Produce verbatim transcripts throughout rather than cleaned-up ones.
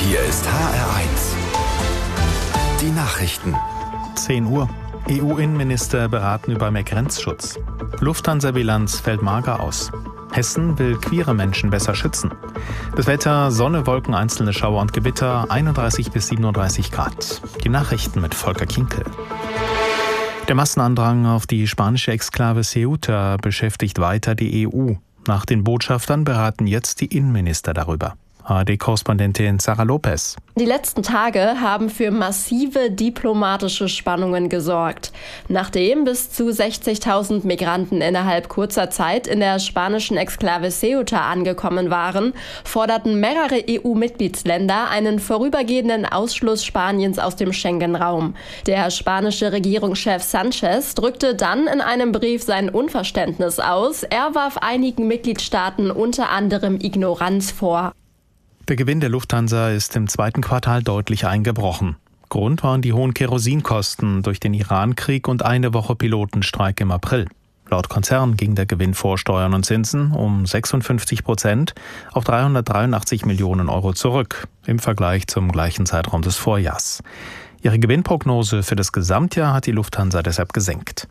Hier ist H R eins. Die Nachrichten. zehn Uhr. E U-Innenminister beraten über mehr Grenzschutz. Lufthansa-Bilanz fällt mager aus. Hessen will queere Menschen besser schützen. Das Wetter: Sonne, Wolken, einzelne Schauer und Gewitter, einunddreißig bis siebenunddreißig Grad. Die Nachrichten mit Volker Kinkel. Der Massenandrang auf die spanische Exklave Ceuta beschäftigt weiter die E U. Nach den Botschaftern beraten jetzt die Innenminister darüber. A R D-Korrespondentin Sarah Lopez. Die letzten Tage haben für massive diplomatische Spannungen gesorgt. Nachdem bis zu sechzigtausend Migranten innerhalb kurzer Zeit in der spanischen Exklave Ceuta angekommen waren, forderten mehrere E U-Mitgliedsländer einen vorübergehenden Ausschluss Spaniens aus dem Schengen-Raum. Der spanische Regierungschef Sanchez drückte dann in einem Brief sein Unverständnis aus. Er warf einigen Mitgliedstaaten unter anderem Ignoranz vor. Der Gewinn der Lufthansa ist im zweiten Quartal deutlich eingebrochen. Grund waren die hohen Kerosinkosten durch den Iran-Krieg und eine Woche Pilotenstreik im April. Laut Konzern ging der Gewinn vor Steuern und Zinsen um sechsundfünfzig Prozent auf dreihundertdreiundachtzig Millionen Euro zurück im Vergleich zum gleichen Zeitraum des Vorjahrs. Ihre Gewinnprognose für das Gesamtjahr hat die Lufthansa deshalb gesenkt.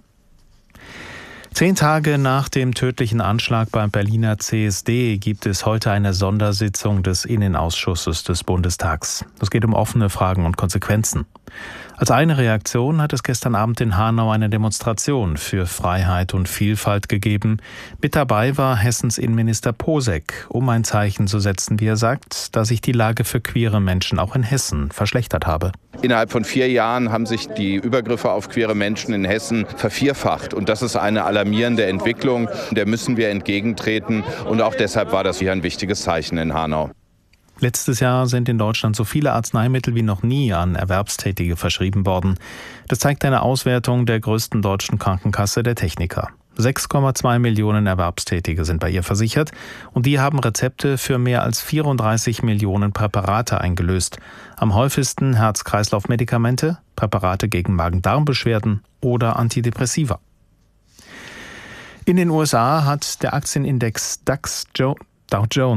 Zehn Tage nach dem tödlichen Anschlag beim Berliner C S D gibt es heute eine Sondersitzung des Innenausschusses des Bundestags. Es geht um offene Fragen und Konsequenzen. Als eine Reaktion hat es gestern Abend in Hanau eine Demonstration für Freiheit und Vielfalt gegeben. Mit dabei war Hessens Innenminister Posek, um ein Zeichen zu setzen, wie er sagt, dass sich die Lage für queere Menschen auch in Hessen verschlechtert habe. Innerhalb von vier Jahren haben sich die Übergriffe auf queere Menschen in Hessen vervierfacht. Und das ist eine alarmierende Entwicklung. Der müssen wir entgegentreten. Und auch deshalb war das hier ein wichtiges Zeichen in Hanau. Letztes Jahr sind in Deutschland so viele Arzneimittel wie noch nie an Erwerbstätige verschrieben worden. Das zeigt eine Auswertung der größten deutschen Krankenkasse, der Techniker. sechs Komma zwei Millionen Erwerbstätige sind bei ihr versichert und die haben Rezepte für mehr als vierunddreißig Millionen Präparate eingelöst. Am häufigsten Herz-Kreislauf-Medikamente, Präparate gegen Magen-Darm-Beschwerden oder Antidepressiva. In den U S A hat der Aktienindex DAX Dow Jones